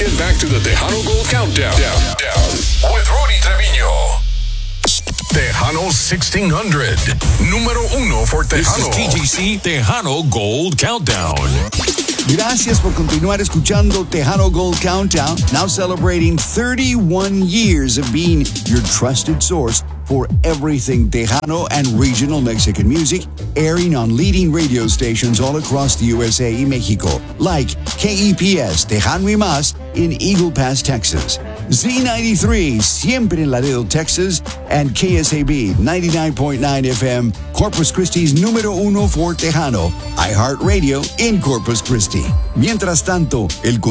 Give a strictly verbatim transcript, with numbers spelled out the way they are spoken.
get back to the Tejano Gold Countdown down, down, with Rudy Treviño. Tejano sixteen hundred, número uno for Tejano. This is T G C Tejano Gold Countdown. Gracias por continuar escuchando Tejano Gold Countdown, now celebrating thirty-one years of being your trusted source for everything Tejano and regional Mexican music, airing on leading radio stations all across the U S A y Mexico, like K E P S Tejano y Más in Eagle Pass, Texas, Z ninety-three, siempre en Laredo, Texas, and K S A B ninety-nine point nine F M, Corpus Christi's número uno for Tejano, iHeartRadio in Corpus Christi. Mientras tanto, el